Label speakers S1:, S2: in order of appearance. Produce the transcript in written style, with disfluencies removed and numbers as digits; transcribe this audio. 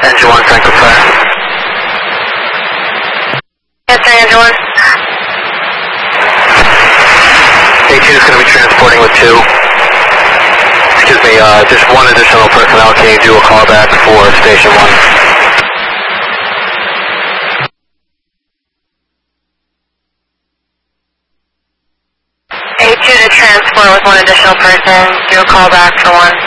S1: Engine 1, Franklin Fire.
S2: Yes, sir, Engine 1.
S1: A2 is going to be transporting with 2. Excuse me, just 1 additional personnel. Can you do a callback for Station 1?
S2: A2 to transport with 1 additional person. Do a callback for 1.